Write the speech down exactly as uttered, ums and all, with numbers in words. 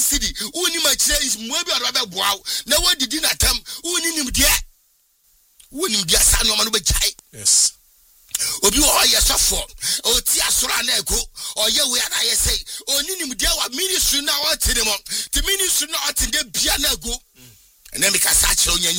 city uni ma chire is mwebi arabe boaw na wodidi na tam uni nim de uni dia sa no ma no be chai yes obi o ye sofo o ti asora na eko o ye we na ye say oni nim dia wa ministry na o ti dem ti ministry na o ti de bia na ego ene mi ka sa che